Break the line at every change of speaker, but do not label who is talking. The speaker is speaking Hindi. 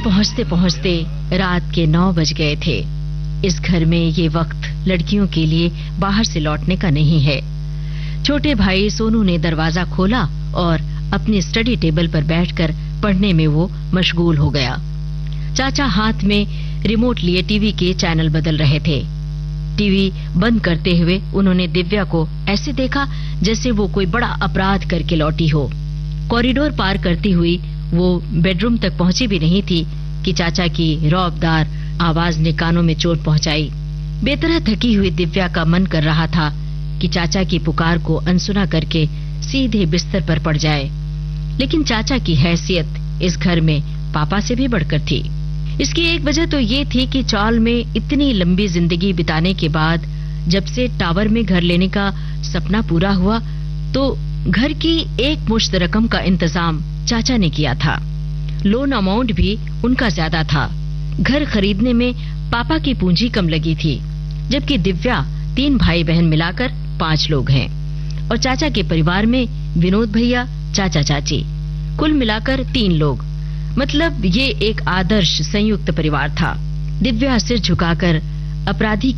पहुंचते पहुंचते रात के 9 बज गए थे। इस घर में ये वक्त लड़कियों के लिए बाहर से लौटने का नहीं है। छोटे भाई सोनू ने दरवाजा खोला और अपनी स्टडी टेबल पर बैठकर पढ़ने में वो मशगूल हो गया। चाचा हाथ में रिमोट लिए टीवी के चैनल बदल रहे थे। टीवी बंद करते हुए उन्होंने दिव्या को ऐसे देखा जैसे वो कोई बड़ा अपराध करके लौटी हो। कॉरिडोर पार करती हुई वो बेडरूम तक पहुंची भी नहीं थी कि चाचा की रौबदार आवाज ने कानों में चोट पहुंचाई। बेतरह थकी हुई दिव्या का मन कर रहा था कि चाचा की पुकार को अनसुना करके सीधे बिस्तर पर पड़ जाए, लेकिन चाचा की हैसियत इस घर में पापा से भी बढ़कर थी। इसकी एक वजह तो ये थी कि चौल में इतनी लंबी जिंदगी बिताने के बाद जब से टावर में घर लेने का सपना पूरा हुआ तो घर की एक मुश्त रकम का इंतजाम चाचा ने किया था। लोन अमाउंट भी उनका ज्यादा था। घर खरीदने में पापा की पूंजी कम लगी थी, जबकि दिव्या 3 भाई बहन मिलाकर 5 लोग हैं और चाचा के परिवार में विनोद भैया, चाचा चाची, कुल मिलाकर 3 लोग। मतलब ये एक आदर्श संयुक्त परिवार था। दिव्या सिर झुकाकर अपराधी